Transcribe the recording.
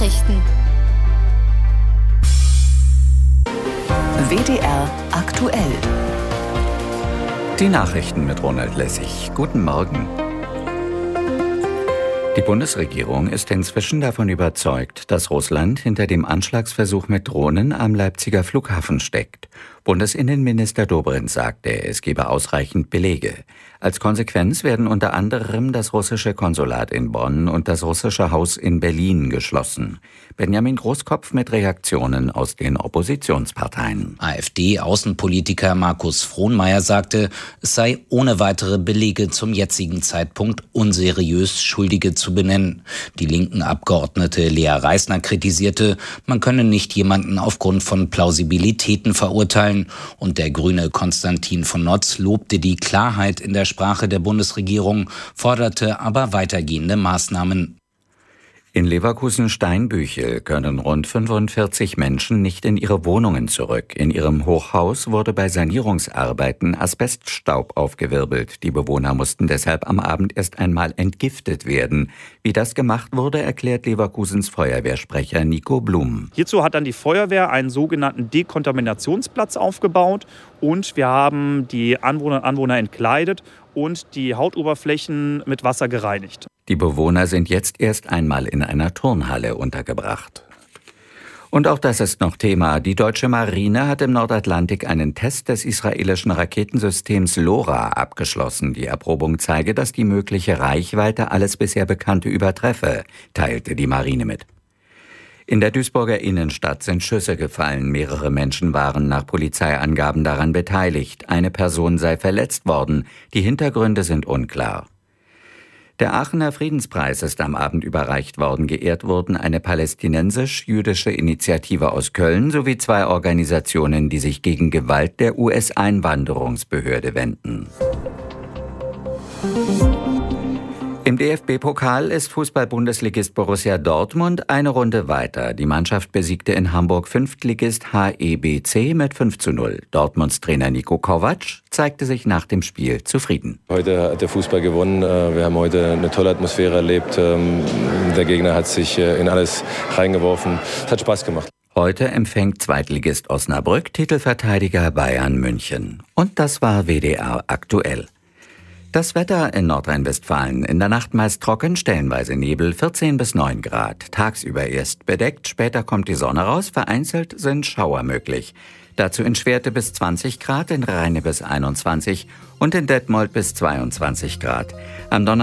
Nachrichten. WDR aktuell. Die Nachrichten mit Ronald Lessig. Guten Morgen. Die Bundesregierung ist inzwischen davon überzeugt, dass Russland hinter dem Anschlagsversuch mit Drohnen am Leipziger Flughafen steckt. Bundesinnenminister Dobrindt sagte, es gebe ausreichend Belege. Als Konsequenz werden unter anderem das russische Konsulat in Bonn und das russische Haus in Berlin geschlossen. Benjamin Großkopf mit Reaktionen aus den Oppositionsparteien. AfD-Außenpolitiker Markus Frohnmayer sagte, es sei ohne weitere Belege zum jetzigen Zeitpunkt unseriös, Schuldige zu benennen. Die linken Abgeordnete Lea Reisner kritisierte, man könne nicht jemanden aufgrund von Plausibilitäten verurteilen, und der Grüne Konstantin von Notz lobte die Klarheit in der Sprache der Bundesregierung, forderte aber weitergehende Maßnahmen. In Leverkusen-Steinbüchel können rund 45 Menschen nicht in ihre Wohnungen zurück. In ihrem Hochhaus wurde bei Sanierungsarbeiten Asbeststaub aufgewirbelt. Die Bewohner mussten deshalb am Abend erst einmal entgiftet werden. Wie das gemacht wurde, erklärt Leverkusens Feuerwehrsprecher Nico Blum. Hierzu hat dann die Feuerwehr einen sogenannten Dekontaminationsplatz aufgebaut und wir haben die Anwohnerinnen und Anwohner entkleidet und die Hautoberflächen mit Wasser gereinigt. Die Bewohner sind jetzt erst einmal in einer Turnhalle untergebracht. Und auch das ist noch Thema. Die deutsche Marine hat im Nordatlantik einen Test des israelischen Raketensystems LoRa abgeschlossen. Die Erprobung zeige, dass die mögliche Reichweite alles bisher Bekannte übertreffe, teilte die Marine mit. In der Duisburger Innenstadt sind Schüsse gefallen. Mehrere Menschen waren nach Polizeiangaben daran beteiligt. Eine Person sei verletzt worden. Die Hintergründe sind unklar. Der Aachener Friedenspreis ist am Abend überreicht worden. Geehrt wurden eine palästinensisch-jüdische Initiative aus Köln sowie 2 Organisationen, die sich gegen Gewalt der US-Einwanderungsbehörde wenden. Im DFB-Pokal ist Fußball-Bundesligist Borussia Dortmund eine Runde weiter. Die Mannschaft besiegte in Hamburg Fünftligist HEBC mit 5:0. Dortmunds Trainer Niko Kovac zeigte sich nach dem Spiel zufrieden. Heute hat der Fußball gewonnen. Wir haben heute eine tolle Atmosphäre erlebt. Der Gegner hat sich in alles reingeworfen. Es hat Spaß gemacht. Heute empfängt Zweitligist Osnabrück Titelverteidiger Bayern München. Und das war WDR aktuell. Das Wetter in Nordrhein-Westfalen. In der Nacht meist trocken, stellenweise Nebel, 14 bis 9 Grad. Tagsüber erst bedeckt, später kommt die Sonne raus, vereinzelt sind Schauer möglich. Dazu in Schwerte bis 20 Grad, in Rheine bis 21 und in Detmold bis 22 Grad. Am